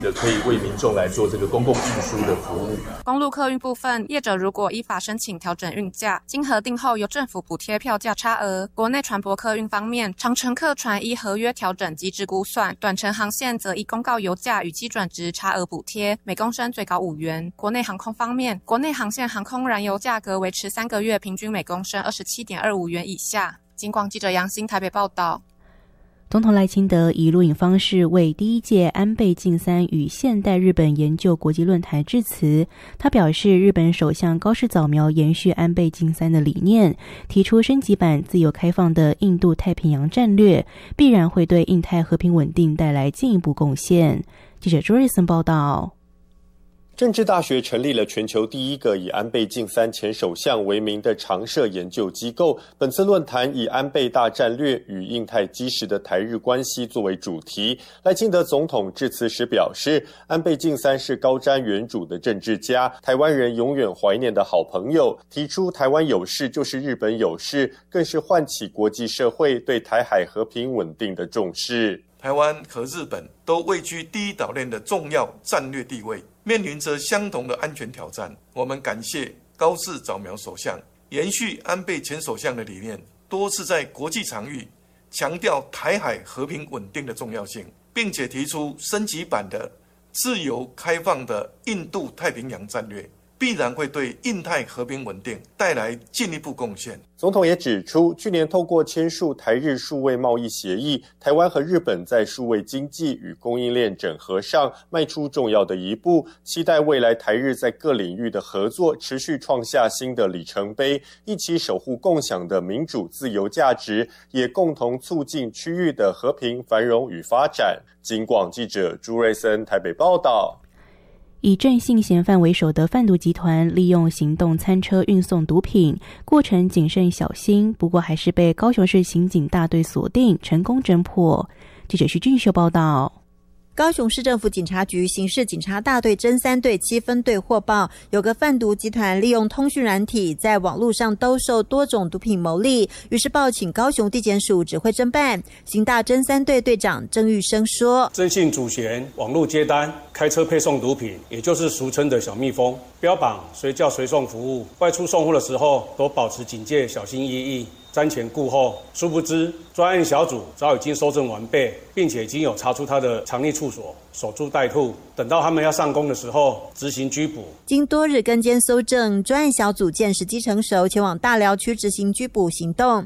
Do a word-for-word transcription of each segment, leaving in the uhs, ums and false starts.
可以为民众来做这个公共运输的服务。 公路客运部分，业者如果依法申请调整运价，经核定后由政府补贴票价差额。国内船舶客运方面，长程客船依合约调整机制估算，短程航线则依公告油价与基准值差额补贴，每公升最高五元。国内航空方面，国内航线航空燃油价格维持三个月平均每公升 二十七点二五元以下。警广记者杨欣台北报道。 总统赖清德以录影方式为第一届安倍晋三与现代日本研究国际论坛致辞。他表示，日本首相高市早苗延续安倍晋三的理念，提出升级版自由开放的印度太平洋战略，必然会对印太和平稳定带来进一步贡献。记者朱瑞森报道。 政治大学成立了全球第一个以安倍晋三前首相为名的常设研究机构。本次论坛以安倍大战略与印太基石的台日关系作为主题。赖清德总统致辞时表示，安倍晋三是高瞻远瞩的政治家，台湾人永远怀念的好朋友，提出台湾有事就是日本有事，更是唤起国际社会对台海和平稳定的重视。 台湾和日本都位居第一岛链的重要战略地位，面临着相同的安全挑战。我们感谢高市早苗首相延续安倍前首相的理念，多次在国际场域强调台海和平稳定的重要性，并且提出升级版的自由开放的印度太平洋战略，必然会对印太和平稳定带来进一步贡献。 总统也指出，去年透过签署台日数位贸易协议，台湾和日本在数位经济与供应链整合上迈出重要的一步，期待未来台日在各领域的合作持续创下新的里程碑，一起守护共享的民主自由价值，也共同促进区域的和平繁荣与发展。警广记者朱瑞森台北报道。 以郑姓嫌犯为首的贩毒集团利用行动餐车运送毒品，过程谨慎小心，不过还是被高雄市刑警大队锁定，成功侦破。记者徐俊秀报道。 高雄市政府警察局刑事警察大队侦三队七分队获报，有个贩毒集团利用通讯软体在网络上兜售多种毒品牟利，于是报请高雄地检署指挥侦办。刑大侦三队队长郑玉生说， 征信主嫌网络接单，开车配送毒品，也就是俗称的小蜜蜂，标榜随叫随送服务，外出送货的时候都保持警戒，小心翼翼，瞻前顾后。殊不知专案小组早已经搜证完备，并且已经有查出他的藏匿处所，守株待兔，等到他们要上工的时候执行拘捕。经多日跟监搜证，专案小组见时机成熟，前往大寮区执行拘捕行动。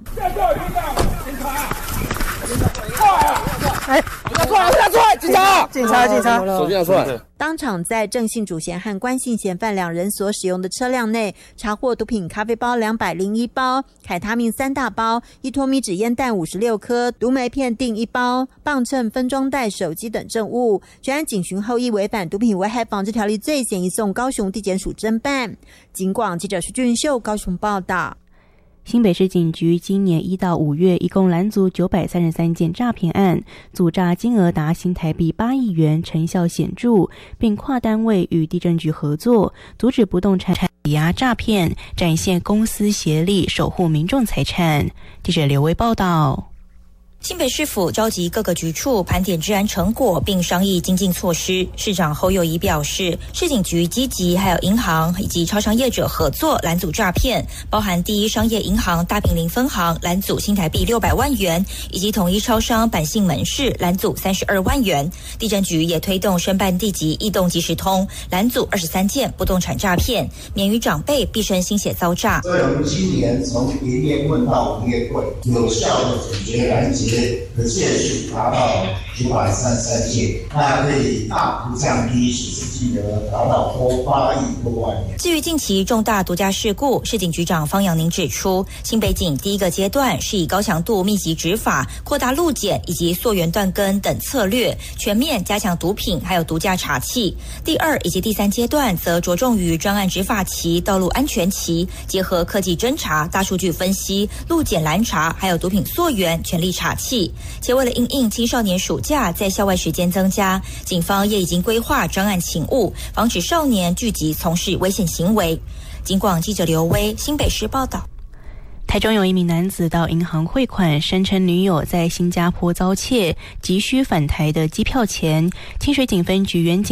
哎，拿出来，拿出来！警察，警察，警察， 手机拿出来！当场在郑姓主嫌和关姓嫌犯两人所使用的车辆内查获毒品咖啡包两百零一包、凯他命三大包、一托米纸烟弹五十六颗、毒梅片锭一包、磅秤、分装袋、手机等证物。全案警询后，依违反毒品危害防治条例罪嫌移送高雄地检署侦办。警广记者徐俊秀高雄报道。 新北市警局今年一到五月，一共拦阻九百三十三件诈骗案，阻诈金额达新台币八亿元，成效显著，并跨单位与地政局合作，阻止不动产抵押诈骗，展现公私协力，守护民众财产。记者刘威报道。 新北市府召集各个局处盘点治安成果，并商议精进措施。市长侯友宜表示，市警局积极还有银行以及超商业者合作拦阻诈骗，包含第一商业银行大坪林分行拦阻新台币六百万元，以及统一超商板信门市拦阻三十二万元。地政局也推动申办地籍异动即时通，拦阻二十三件不动产诈骗，免于长辈毕生心血遭诈。 所以我们今年从一月份到五月份，有效的解决拦截的件数达到九百三十三件，那可以大幅降低刑事金额，达到多八亿多万元。 至于近期重大毒驾事故，市警局长方阳宁指出，新北警第一个阶段是以高强度密集执法、扩大路检以及溯源断根等策略，全面加强毒品还有毒驾查缉。第二以及第三阶段则着重于专案执法期、道路安全期，结合科技侦查、大数据分析、路检拦查还有毒品溯源，全力查缉。且为了因应青少年暑假在校外时间增加，警方也已经规划专案勤务，防止少年聚集从事危险行为。警广记者刘威新北市报道。 台中有一名男子到银行汇款，声称女友在新加坡遭窃，急需返台的机票钱。清水警分局员警